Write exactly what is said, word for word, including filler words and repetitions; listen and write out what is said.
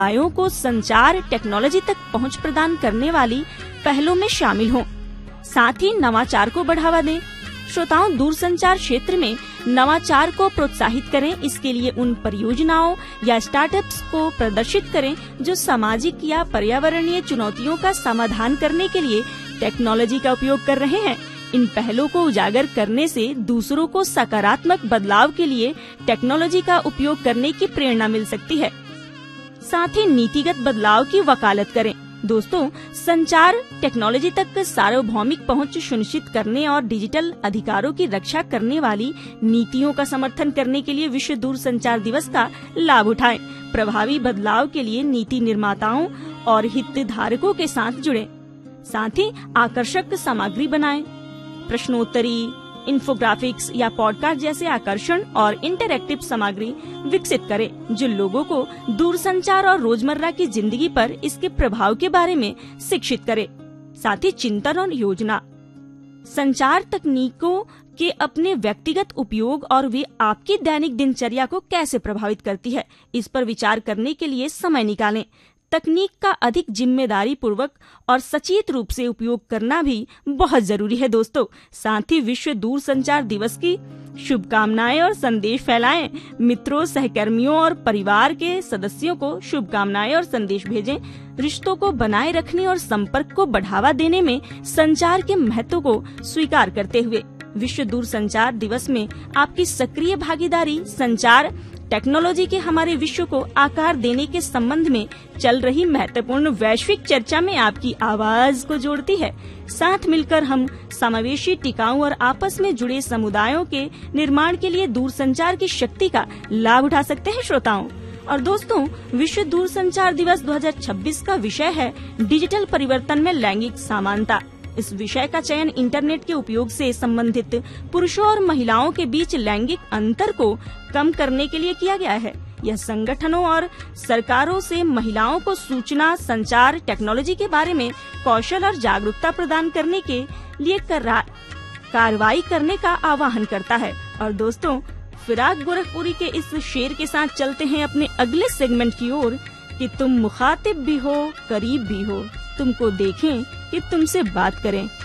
आयों को संचार टेक्नोलॉजी तक पहुंच प्रदान करने वाली पहलों में शामिल हों। साथ ही नवाचार को बढ़ावा दें। श्रोताओं, दूरसंचार क्षेत्र में नवाचार को प्रोत्साहित करें। इसके लिए उन परियोजनाओं या स्टार्टअप्स को प्रदर्शित करें जो सामाजिक या पर्यावरणीय चुनौतियों का समाधान करने के लिए टेक्नोलॉजी का उपयोग कर रहे हैं। इन पहलों को उजागर करने से दूसरों को सकारात्मक बदलाव के लिए टेक्नोलॉजी का उपयोग करने की प्रेरणा मिल सकती है। साथ ही नीतिगत बदलाव की वकालत करें। दोस्तों, संचार टेक्नोलॉजी तक सार्वभौमिक पहुंच सुनिश्चित करने और डिजिटल अधिकारों की रक्षा करने वाली नीतियों का समर्थन करने के लिए विश्व दूरसंचार दिवस का लाभ उठाएं। प्रभावी बदलाव के लिए नीति निर्माताओं और हितधारकों के साथ जुड़ें। साथ ही आकर्षक सामग्री बनाएं। प्रश्नोत्तरी, इन्फोग्राफिक्स या पॉडकास्ट जैसे आकर्षण और इंटरैक्टिव सामग्री विकसित करें जो लोगों को दूरसंचार और रोजमर्रा की जिंदगी पर इसके प्रभाव के बारे में शिक्षित करे। साथ ही चिंतन और योजना। संचार तकनीकों के अपने व्यक्तिगत उपयोग और वे आपकी दैनिक दिनचर्या को कैसे प्रभावित करती है, इस पर विचार करने के लिए समय निकालें। तकनीक का अधिक जिम्मेदारी पूर्वक और सचेत रूप से उपयोग करना भी बहुत जरूरी है। दोस्तों, साथ ही विश्व दूरसंचार दिवस की शुभकामनाएं और संदेश फैलाएं। मित्रों, सहकर्मियों और परिवार के सदस्यों को शुभकामनाएं और संदेश भेजें। रिश्तों को बनाए रखने और संपर्क को बढ़ावा देने में संचार के महत्व को स्वीकार करते हुए विश्व दूरसंचार दिवस में आपकी सक्रिय भागीदारी संचार टेक्नोलॉजी के हमारे विश्व को आकार देने के संबंध में चल रही महत्वपूर्ण वैश्विक चर्चा में आपकी आवाज को जोड़ती है। साथ मिलकर हम समावेशी, टिकाऊ और आपस में जुड़े समुदायों के निर्माण के लिए दूरसंचार की शक्ति का लाभ उठा सकते हैं। श्रोताओं और दोस्तों, विश्व दूरसंचार दिवस दो हज़ार छब्बीस का विषय है डिजिटल परिवर्तन में लैंगिक समानता। इस विषय का चयन इंटरनेट के उपयोग से संबंधित पुरुषों और महिलाओं के बीच लैंगिक अंतर को कम करने के लिए किया गया है। यह संगठनों और सरकारों से महिलाओं को सूचना संचार टेक्नोलॉजी के बारे में कौशल और जागरूकता प्रदान करने के लिए कार्रवाई करने का आह्वान करता है। और दोस्तों, फिराक गोरखपुरी के इस शेर के साथ चलते हैं अपने अगले सेगमेंट की ओर कि तुम मुखातिब भी हो, करीब भी हो, तुमको देखें कि तुमसे बात करें।